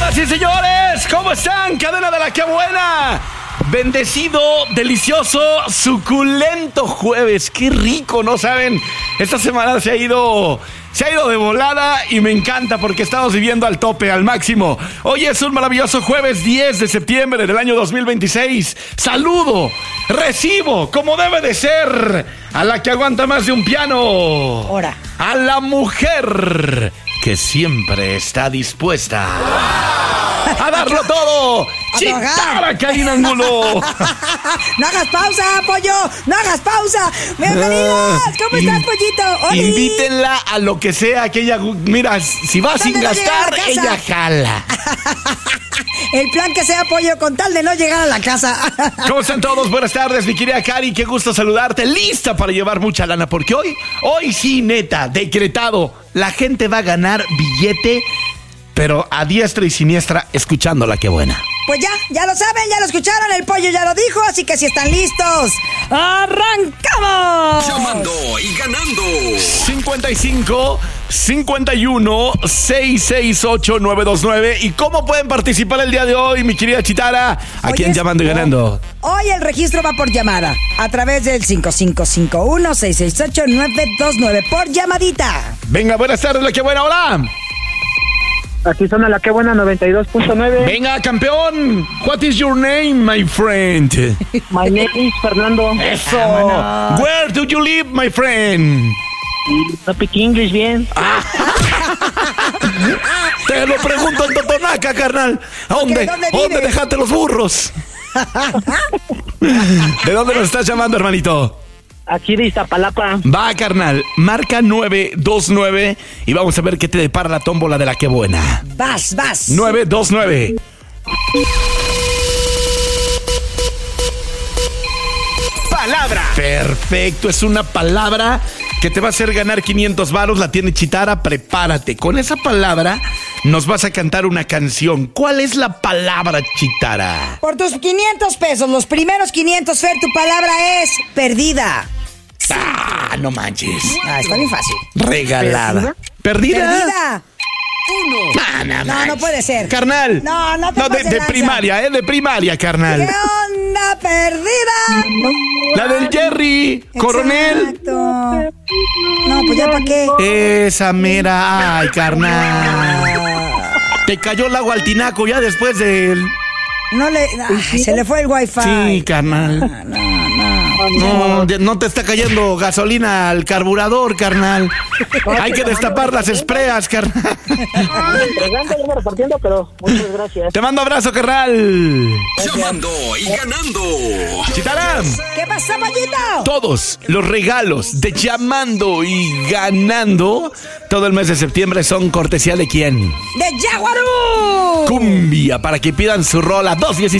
Señoras y señores, ¿cómo están? Cadena de la que buena. Bendecido, delicioso, suculento jueves. Qué rico, ¿no saben? Esta semana se ha ido de volada y me encanta porque estamos viviendo al tope, al máximo. Hoy es un maravilloso jueves 10 de septiembre del año 2026. Saludo, recibo, como debe de ser, a la que aguanta más de un piano. Ahora. A la mujer que siempre está dispuesta a darlo todo. Chitara Karina Angulo. No hagas pausa, pollo. No hagas pausa. Bienvenidos. ¿Cómo estás, pollito? ¡Oli! Invítenla a lo que sea que ella... Mira, si va sin gastar, ella jala. El plan que sea, pollo, con tal de no llegar a la casa. ¿Cómo están todos? Buenas tardes, mi querida Cari. Qué gusto saludarte. Lista para llevar mucha lana, porque hoy sí, neta, decretado, la gente va a ganar billete, pero a diestra y siniestra, escuchando la que buena. Pues ya lo saben, ya lo escucharon, el pollo ya lo dijo, así que si están listos, ¡arrancamos! Llamando y ganando. 55 51 668 929. ¿Y cómo pueden participar el día de hoy, mi querida Chitara? ¿A quién llamando y ganando? Hoy el registro va por llamada, a través del 5551 668 929, por llamadita. Venga, buenas tardes, la que buena, hola. Aquí suena la que buena 92.9. Venga, campeón. What is your name, my friend? My name is Fernando. Eso. Vámonos. Where do you live, my friend? No pique English bien. Te lo pregunto en Totonaca, carnal. ¿Dónde ¿Dónde vives? dejaste los burros? ¿De dónde nos estás llamando, hermanito? Aquí de Iztapalapa. Va, carnal, marca 929 y vamos a ver qué te depara la tómbola de la que buena. Vas. 929. Palabra. Perfecto, es una palabra que te va a hacer ganar 500 varos, la tiene Chitara, prepárate. Con esa palabra nos vas a cantar una canción. ¿Cuál es la palabra, Chitara? Por tus 500 pesos, los primeros 500, Fer, tu palabra es perdida. Ah, no manches. Está bien fácil. Regalada. ¿Perdida? Perdida. No puede ser. Carnal. No te de pases lanza. primaria, de primaria, carnal. ¿Qué onda, perdida? La del Jerry, coronel. Exacto. No, pues ya para qué. Esa mera, ay, carnal. Te cayó el agua al tinaco ya después del... Se le fue el wifi. Sí, carnal. No te está cayendo gasolina al carburador, carnal. Hay que destapar las espreas, carnal. Entregando, yo repartiendo, pero muchas gracias. Te mando abrazo, carnal. Llamando y ganando. Chitara, ¿Qué pasó, pollito? todos los regalos de llamando y ganando todo el mes de septiembre son cortesía de ¿quién? ¡De Jaguarú! Cumbia, para que pidan su rola 217